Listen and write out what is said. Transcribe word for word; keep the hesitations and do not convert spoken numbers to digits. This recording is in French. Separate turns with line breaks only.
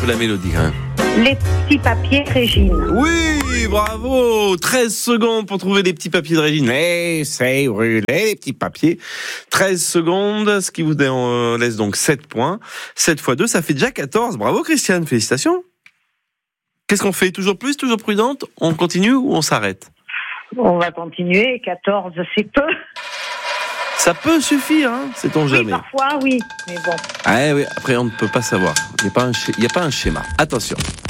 peu la mélodie quand même.
Les petits papiers, Régine.
Oui, bravo. treize secondes pour trouver les petits papiers de Régine. Laissez brûler les petits papiers. treize secondes, ce qui vous laisse donc sept points. sept fois deux, ça fait déjà quatorze. Bravo Christiane, félicitations. Qu'est-ce qu'on fait? Toujours plus, toujours prudente? On continue ou on s'arrête?
On va continuer. quatorze, c'est peu.
Ça peut suffire, hein, sait-on
Oui,
jamais.
parfois, oui. Mais bon.
Ah oui, après on ne peut pas savoir. Il n'y a pas un, sch- il n'y a pas un schéma. Attention.